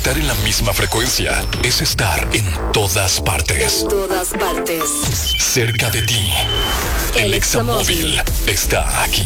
Estar en la misma frecuencia es estar en todas partes. En todas partes. Cerca de ti. El Examóvil está aquí.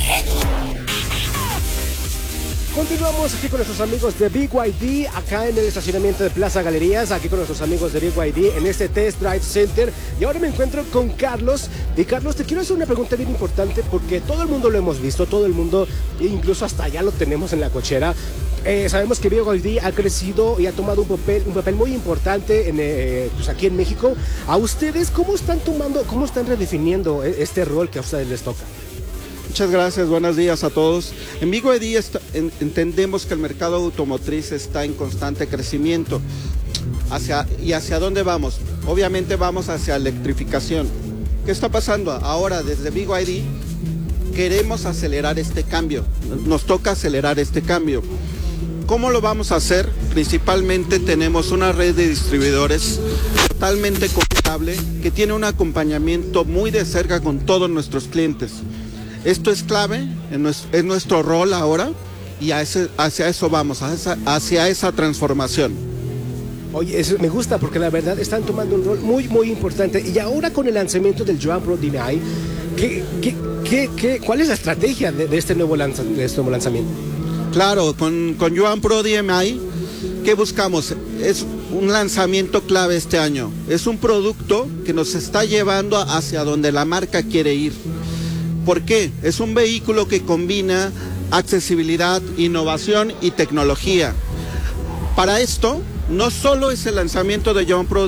Continuamos aquí con nuestros amigos de BYD, acá en el estacionamiento de Plaza Galerías, aquí con nuestros amigos de BYD en este Test Drive Center. Y ahora me encuentro con Carlos. Y Carlos, te quiero hacer una pregunta bien importante porque todo el mundo lo hemos visto, todo el mundo, incluso hasta ya lo tenemos en la cochera. Sabemos que BYD ha crecido y ha tomado un papel muy importante pues aquí en México. ¿A ustedes cómo están redefiniendo este rol que a ustedes les toca? Muchas gracias, buenos días a todos. En BYD entendemos que el mercado automotriz está en constante crecimiento. ¿Hacia dónde vamos? Obviamente vamos hacia electrificación. ¿Qué está pasando? Ahora desde BYD queremos acelerar este cambio. Nos toca acelerar este cambio. ¿Cómo lo vamos a hacer? Principalmente tenemos una red de distribuidores totalmente confiable que tiene un acompañamiento muy de cerca con todos nuestros clientes. Esto es clave, es nuestro rol ahora y hacia eso vamos, hacia esa transformación. Oye, eso me gusta porque la verdad están tomando un rol muy, muy importante. Y ahora con el lanzamiento del Joan Pro DMI, ¿cuál es la estrategia de este nuevo lanzamiento? Claro, con Joan Pro DMI, ¿qué buscamos? Es un lanzamiento clave este año. Es un producto que nos está llevando hacia donde la marca quiere ir. ¿Por qué? Es un vehículo que combina accesibilidad, innovación y tecnología. Para esto, no solo es el lanzamiento de Joan Pro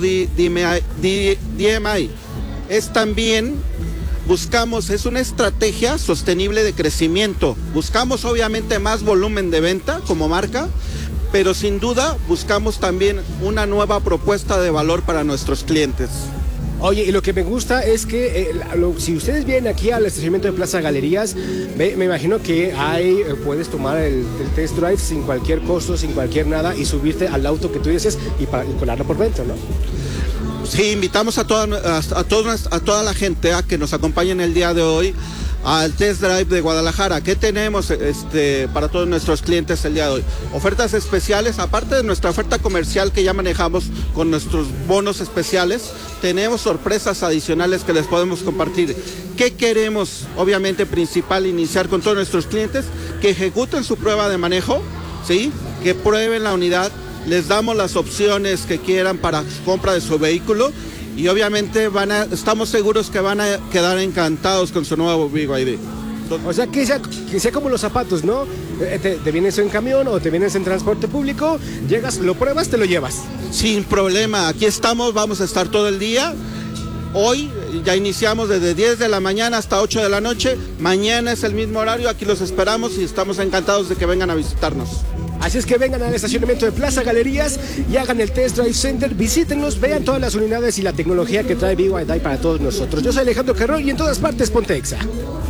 DMI, es también, es una estrategia sostenible de crecimiento. Buscamos obviamente más volumen de venta como marca, pero sin duda buscamos también una nueva propuesta de valor para nuestros clientes. Oye, y lo que me gusta es que si ustedes vienen aquí al estacionamiento de Plaza Galerías, me imagino que puedes tomar el test drive sin cualquier costo, sin cualquier nada y subirte al auto que tú dices y colarlo por dentro, ¿no? Sí, invitamos a toda la gente a que nos acompañen el día de hoy al Test Drive de Guadalajara. ¿Qué tenemos para todos nuestros clientes el día de hoy? Ofertas especiales, aparte de nuestra oferta comercial que ya manejamos con nuestros bonos especiales, tenemos sorpresas adicionales que les podemos compartir. ¿Qué queremos? Obviamente, iniciar con todos nuestros clientes, que ejecuten su prueba de manejo, ¿sí? Que prueben la unidad, les damos las opciones que quieran para compra de su vehículo. Y obviamente estamos seguros que van a quedar encantados con su nuevo BYD. O sea, que sea como los zapatos, ¿no? Te vienes en camión o te vienes en transporte público, llegas, lo pruebas, te lo llevas. Sin problema, aquí estamos, vamos a estar todo el día. Hoy ya iniciamos desde 10 de la mañana hasta 8 de la noche. Mañana es el mismo horario, aquí los esperamos y estamos encantados de que vengan a visitarnos. Así es que vengan al estacionamiento de Plaza Galerías y hagan el Test Drive Center, visítenlos, vean todas las unidades y la tecnología que trae BYD para todos nosotros. Yo soy Alejandro Carrón y en todas partes ponte Exa.